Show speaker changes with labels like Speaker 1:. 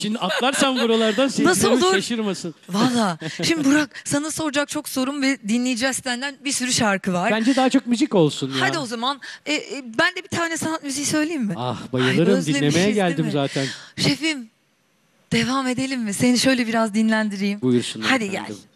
Speaker 1: Şimdi atlarsan buralardan
Speaker 2: Nasıl
Speaker 1: seyircilerimiz
Speaker 2: olur?
Speaker 1: şaşırmasın.
Speaker 2: Valla. Şimdi Burak, sana soracak çok sorum ve dinleyeceğiz senden bir sürü şarkı var.
Speaker 1: Bence daha çok müzik olsun ya.
Speaker 2: Hadi o zaman ben de bir tane sanat müziği söyleyeyim mi?
Speaker 1: Ah
Speaker 2: Ay,
Speaker 1: bayılırım,
Speaker 2: özlemişiz,
Speaker 1: dinlemeye
Speaker 2: değil
Speaker 1: geldim
Speaker 2: mi?
Speaker 1: zaten.
Speaker 2: Şefim, devam edelim mi? Seni şöyle biraz dinlendireyim.
Speaker 1: Buyursunlar
Speaker 2: Hadi
Speaker 1: efendim.
Speaker 2: gel.